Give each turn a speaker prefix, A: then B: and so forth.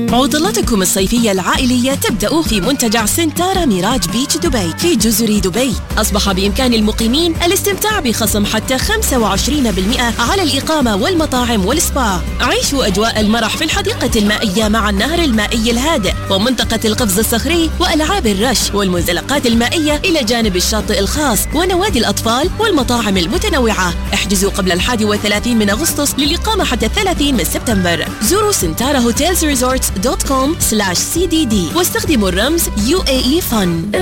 A: عطلتكم الصيفية العائلية تبدأ في منتجع سنتارا ميراج بيتش دبي في جزر دبي. أصبح بإمكان المقيمين الاستمتاع بخصم حتى 25% على الإقامة والمطاعم والسبا. عيشوا أجواء المرح في الحديقة المائية مع النهر المائي الهادئ ومنطقة القفز الصخري وألعاب الرش والمنزلقات المائية إلى جانب الشاطئ الخاص ونوادي الأطفال والمطاعم المتنوعة. احجزوا قبل 31 من أغسطس للإقامة حتى 30 من سبتمبر. زوروا سنتارا هوتيلز ريزورتس.com/CDD واستخدموا الرمز UAE Fun.